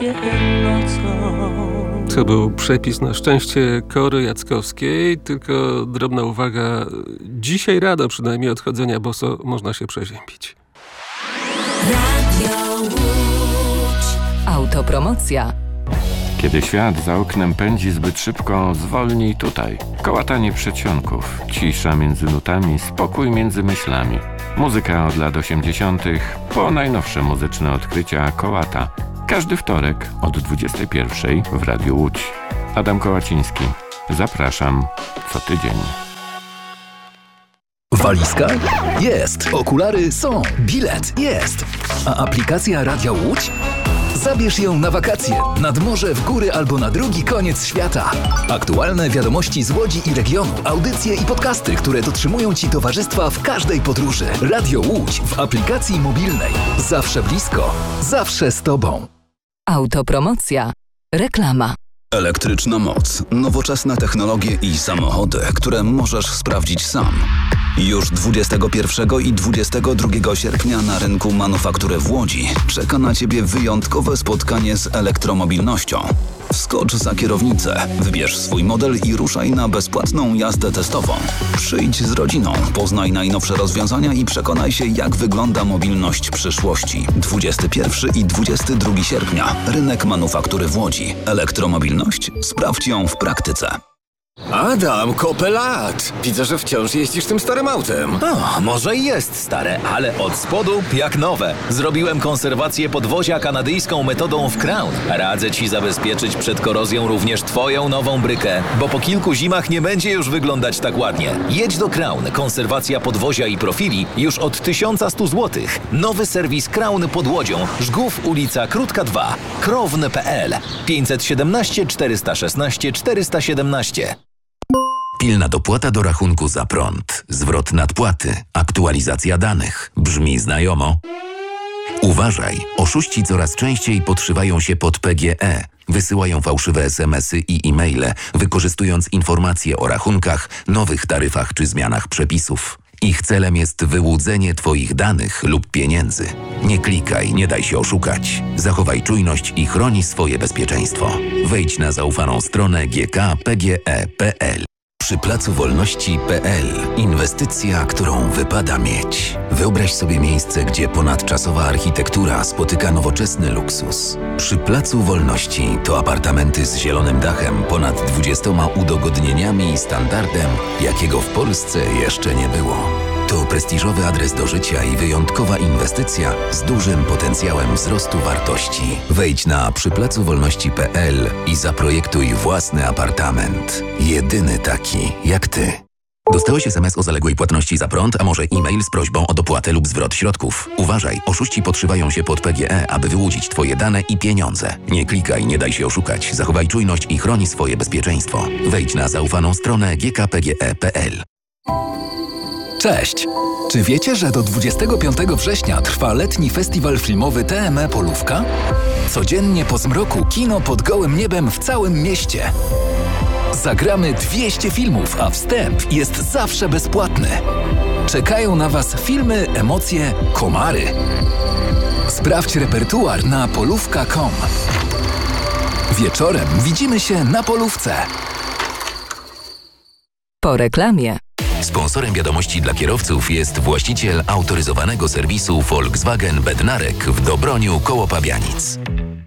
ciebie nocą. To był przepis na szczęście Kory Jackowskiej, tylko drobna uwaga, dzisiaj rano przynajmniej od chodzenia boso można się przeziębić. Radio Łódź. Autopromocja. Kiedy świat za oknem pędzi zbyt szybko, zwolnij tutaj. Kołatanie przedsionków, cisza między nutami, spokój między myślami. Muzyka od lat 80. po najnowsze muzyczne odkrycia Kołata. Każdy wtorek od 21 w Radiu Łódź. Adam Kołaciński. Zapraszam co tydzień. Walizka? Jest. Okulary są. Bilet? Jest. A aplikacja Radia Łódź? Zabierz ją na wakacje, nad morze, w góry albo na drugi koniec świata. Aktualne wiadomości z Łodzi i regionu, audycje i podcasty, które dotrzymują Ci towarzystwa w każdej podróży. Radio Łódź w aplikacji mobilnej. Zawsze blisko, zawsze z Tobą. Autopromocja. Reklama. Elektryczna moc, nowoczesne technologie i samochody, które możesz sprawdzić sam. Już 21 i 22 sierpnia na rynku manufaktury w Łodzi czeka na Ciebie wyjątkowe spotkanie z elektromobilnością. Wskocz za kierownicę, wybierz swój model i ruszaj na bezpłatną jazdę testową. Przyjdź z rodziną, poznaj najnowsze rozwiązania i przekonaj się, jak wygląda mobilność przyszłości. 21 i 22 sierpnia. Rynek manufaktury w Łodzi. Elektromobilność? Sprawdź ją w praktyce. Adam, kopę lat! Widzę, że wciąż jeździsz tym starym autem. No, może i jest stare, ale od spodu jak nowe. Zrobiłem konserwację podwozia kanadyjską metodą w Crown. Radzę Ci zabezpieczyć przed korozją również Twoją nową brykę, bo po kilku zimach nie będzie już wyglądać tak ładnie. Jedź do Crown. Konserwacja podwozia i profili już od 1100 zł. Nowy serwis Crown pod Łodzią. Żgów, ulica Krótka 2. Krown.pl 517 416 417. Pilna dopłata do rachunku za prąd, zwrot nadpłaty, aktualizacja danych. Brzmi znajomo? Uważaj, oszuści coraz częściej podszywają się pod PGE. Wysyłają fałszywe SMS-y i e-maile, wykorzystując informacje o rachunkach, nowych taryfach czy zmianach przepisów. Ich celem jest wyłudzenie Twoich danych lub pieniędzy. Nie klikaj, nie daj się oszukać. Zachowaj czujność i chroni swoje bezpieczeństwo. Wejdź na zaufaną stronę gkpge.pl. Przy Placu Wolności.pl. Inwestycja, którą wypada mieć. Wyobraź sobie miejsce, gdzie ponadczasowa architektura spotyka nowoczesny luksus. Przy Placu Wolności to apartamenty z zielonym dachem, ponad 20 udogodnieniami i standardem, jakiego w Polsce jeszcze nie było. To prestiżowy adres do życia i wyjątkowa inwestycja z dużym potencjałem wzrostu wartości. Wejdź na przyplacuwolności.pl i zaprojektuj własny apartament. Jedyny taki jak Ty. Dostałeś SMS o zaległej płatności za prąd, a może e-mail z prośbą o dopłatę lub zwrot środków. Uważaj, oszuści podszywają się pod PGE, aby wyłudzić Twoje dane i pieniądze. Nie klikaj, nie daj się oszukać. Zachowaj czujność i chroni swoje bezpieczeństwo. Wejdź na zaufaną stronę gkpge.pl. Cześć! Czy wiecie, że do 25 września trwa letni festiwal filmowy TME Polówka? Codziennie po zmroku kino pod gołym niebem w całym mieście. Zagramy 200 filmów, a wstęp jest zawsze bezpłatny. Czekają na Was filmy, emocje, komary. Sprawdź repertuar na polówka.com. Wieczorem widzimy się na polówce. Po reklamie. Sponsorem wiadomości dla kierowców jest właściciel autoryzowanego serwisu Volkswagen Bednarek w Dobroniu koło Pabianic.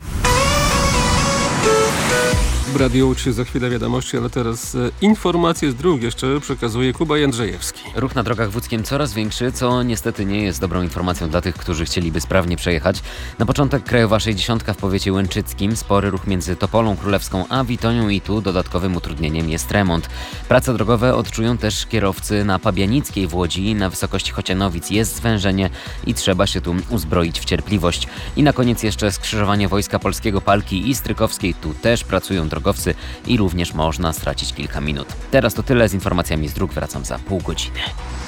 W Radiu Łódź za chwilę wiadomości, ale teraz informacje z dróg jeszcze przekazuje Kuba Jędrzejewski. Ruch na drogach w Łódzkiem coraz większy, co niestety nie jest dobrą informacją dla tych, którzy chcieliby sprawnie przejechać. Na początek krajowa 60 w powiecie łęczyckim, spory ruch między Topolą Królewską a Witonią i tu dodatkowym utrudnieniem jest remont. Prace drogowe odczują też kierowcy na Pabianickiej w Łodzi, na wysokości Chocianowic jest zwężenie i trzeba się tu uzbroić w cierpliwość. I na koniec jeszcze skrzyżowanie Wojska Polskiego Palki i Strykowskiej, tu też pracują drogowcy i również można stracić kilka minut. Teraz to tyle z informacjami z dróg, wracam za pół godziny.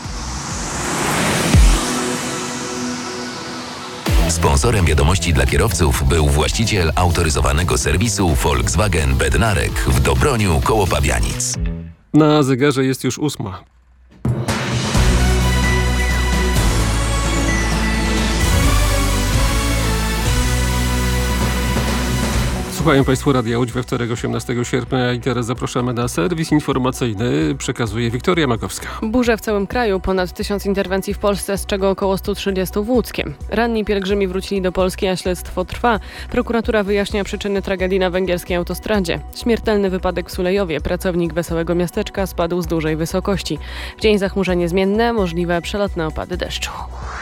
Sponsorem wiadomości dla kierowców był właściciel autoryzowanego serwisu Volkswagen Bednarek w Dobroniu koło Pabianic. Na zegarze jest już 8. Słuchają Państwo Radia Łódź we wtorek 18 sierpnia i teraz zapraszamy na serwis informacyjny. Przekazuje Wiktoria Makowska. Burze w całym kraju, ponad 1000 interwencji w Polsce, z czego około 130 w Łódzkiem. Ranni pielgrzymi wrócili do Polski, a śledztwo trwa. Prokuratura wyjaśnia przyczyny tragedii na węgierskiej autostradzie. Śmiertelny wypadek w Sulejowie. Pracownik Wesołego Miasteczka spadł z dużej wysokości. W dzień zachmurzenie zmienne, możliwe przelotne opady deszczu.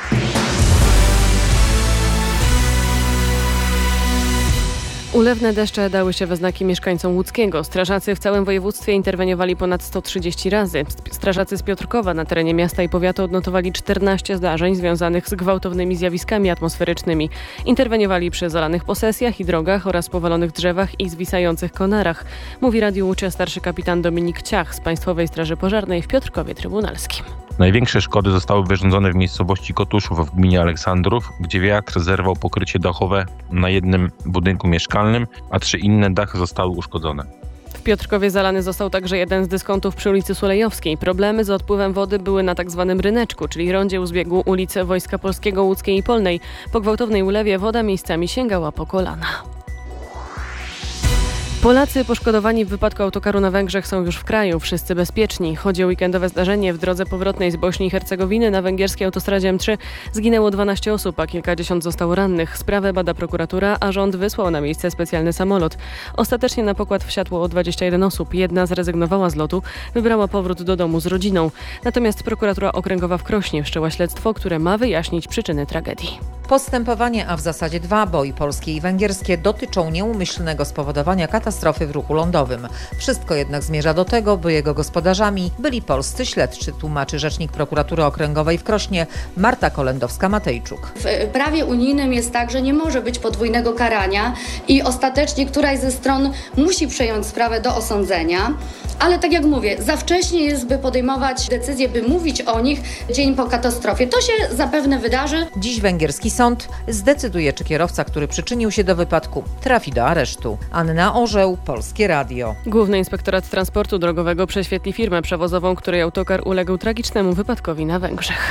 Ulewne deszcze dały się we znaki mieszkańcom Łódzkiego. Strażacy w całym województwie interweniowali ponad 130 razy. Strażacy z Piotrkowa na terenie miasta i powiatu odnotowali 14 zdarzeń związanych z gwałtownymi zjawiskami atmosferycznymi. Interweniowali przy zalanych posesjach i drogach oraz powalonych drzewach i zwisających konarach. Mówi Radiu Łódź starszy kapitan Dominik Ciach z Państwowej Straży Pożarnej w Piotrkowie Trybunalskim. Największe szkody zostały wyrządzone w miejscowości Kotuszów w gminie Aleksandrów, gdzie wiatr zerwał pokrycie dachowe na jednym budynku mieszkalnym, a 3 inne dachy zostały uszkodzone. W Piotrkowie zalany został także jeden z dyskontów przy ulicy Sulejowskiej. Problemy z odpływem wody były na tzw. Ryneczku, czyli rondzie u zbiegu ulicy Wojska Polskiego, Łódzkiej i Polnej. Po gwałtownej ulewie woda miejscami sięgała po kolana. Polacy poszkodowani w wypadku autokaru na Węgrzech są już w kraju, wszyscy bezpieczni. Chodzi o weekendowe zdarzenie w drodze powrotnej z Bośni i Hercegowiny na węgierskiej autostradzie M3. Zginęło 12 osób, a kilkadziesiąt zostało rannych. Sprawę bada prokuratura, a rząd wysłał na miejsce specjalny samolot. Ostatecznie na pokład wsiadło 21 osób. Jedna zrezygnowała z lotu, wybrała powrót do domu z rodziną. Natomiast prokuratura okręgowa w Krośnie wszczęła śledztwo, które ma wyjaśnić przyczyny tragedii. Postępowanie, a w zasadzie 2, bo i polskie i węgierskie, dotyczą nieumyślnego spowodowania katastrofy w ruchu lądowym. Wszystko jednak zmierza do tego, by jego gospodarzami byli polscy śledczy, tłumaczy rzecznik prokuratury okręgowej w Krośnie Marta Kolendowska-Matejczuk. W prawie unijnym jest tak, że nie może być podwójnego karania i ostatecznie któraś ze stron musi przejąć sprawę do osądzenia. Ale tak jak mówię, za wcześnie jest, by podejmować decyzje, by mówić o nich dzień po katastrofie. To się zapewne wydarzy. Dziś węgierski sąd zdecyduje, czy kierowca, który przyczynił się do wypadku, trafi do aresztu. Anna Orzeł, Polskie Radio. Główny Inspektorat Transportu Drogowego prześwietli firmę przewozową, której autokar uległ tragicznemu wypadkowi na Węgrzech.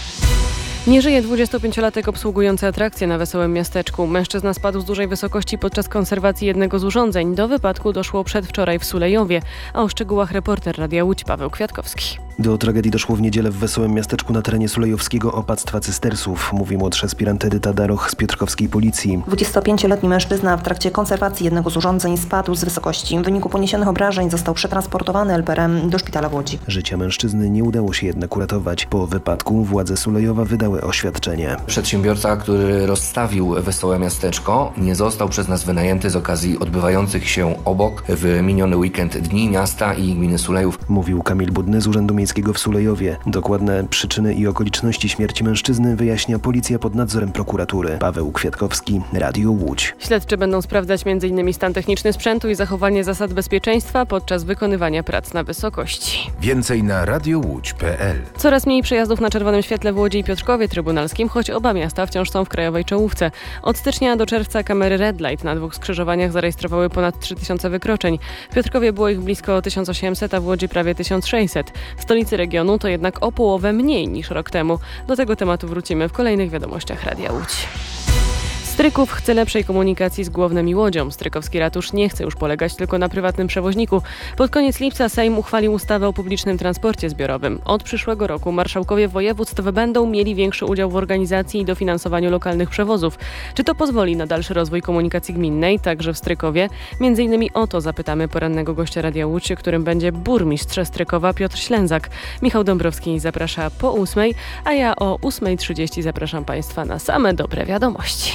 Nie żyje 25-latek obsługujący atrakcje na Wesołym Miasteczku. Mężczyzna spadł z dużej wysokości podczas konserwacji jednego z urządzeń. Do wypadku doszło przedwczoraj w Sulejowie, a o szczegółach reporter Radia Łódź Paweł Kwiatkowski. Do tragedii doszło w niedzielę w Wesołym Miasteczku na terenie Sulejowskiego opactwa cystersów, mówi młodszy aspirant Edyta Daroch z piotrkowskiej policji. 25-letni mężczyzna w trakcie konserwacji jednego z urządzeń spadł z wysokości. W wyniku poniesionych obrażeń został przetransportowany LPR-em do szpitala w Łodzi. Życia mężczyzny nie udało się jednak uratować. Po wypadku władze Sulejowa wydały oświadczenie. Przedsiębiorca, który rozstawił Wesołe Miasteczko, nie został przez nas wynajęty z okazji odbywających się obok w miniony weekend Dni Miasta i Gminy Sulejów. Mówił Kamil Budny z Urzędu Miejskiego w Sulejowie. Dokładne przyczyny i okoliczności śmierci mężczyzny wyjaśnia policja pod nadzorem prokuratury. Paweł Kwiatkowski, Radio Łódź. Śledczy będą sprawdzać m.in. stan techniczny sprzętu i zachowanie zasad bezpieczeństwa podczas wykonywania prac na wysokości. Więcej na radiołódź.pl. Coraz mniej przejazdów na czerwonym świetle w Łodzi i Piotrkowie Trybunalskim, choć oba miasta wciąż są w krajowej czołówce. Od stycznia do czerwca kamery Red Light na 2 skrzyżowaniach zarejestrowały ponad 3000 wykroczeń. W Piotrkowie było ich blisko 1800, a w Łodzi prawie 1600. W stolicy regionu to jednak o połowę mniej niż rok temu. Do tego tematu wrócimy w kolejnych wiadomościach Radia Łódź. Stryków chce lepszej komunikacji z Głownem i Łodzią. Strykowski ratusz nie chce już polegać tylko na prywatnym przewoźniku. Pod koniec lipca Sejm uchwalił ustawę o publicznym transporcie zbiorowym. Od przyszłego roku marszałkowie województw będą mieli większy udział w organizacji i dofinansowaniu lokalnych przewozów. Czy to pozwoli na dalszy rozwój komunikacji gminnej, także w Strykowie? Między innymi o to zapytamy porannego gościa Radia Łódź, którym będzie burmistrz Strykowa Piotr Ślęzak. Michał Dąbrowski zaprasza po 8:00, a ja o 8:30 zapraszam Państwa na same dobre wiadomości.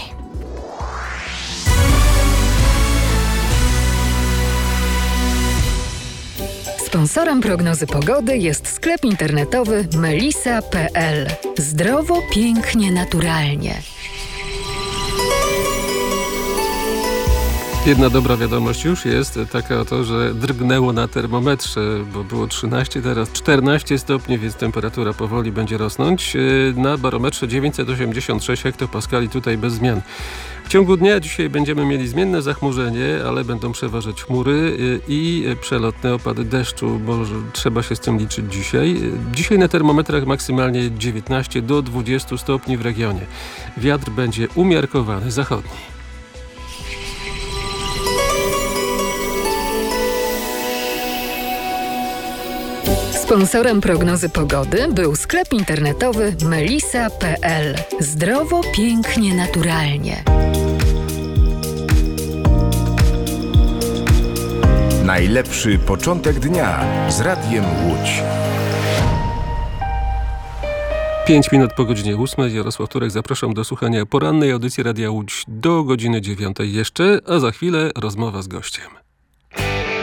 Sponsorem prognozy pogody jest sklep internetowy melisa.pl. Zdrowo, pięknie, naturalnie. Jedna dobra wiadomość już jest taka oto, że drgnęło na termometrze, bo było 13, teraz 14 stopni, więc temperatura powoli będzie rosnąć. Na barometrze 986 hektopaskali, tutaj bez zmian. W ciągu dnia dzisiaj będziemy mieli zmienne zachmurzenie, ale będą przeważać chmury i przelotne opady deszczu, bo trzeba się z tym liczyć dzisiaj. Dzisiaj na termometrach maksymalnie 19 do 20 stopni w regionie. Wiatr będzie umiarkowany, zachodni. Sponsorem prognozy pogody był sklep internetowy melisa.pl. Zdrowo, pięknie, naturalnie. Najlepszy początek dnia z Radiem Łódź. 5 minut po godzinie 8. Jarosław Turek, zapraszam do słuchania porannej audycji Radia Łódź do godziny 9 jeszcze, a za chwilę rozmowa z gościem.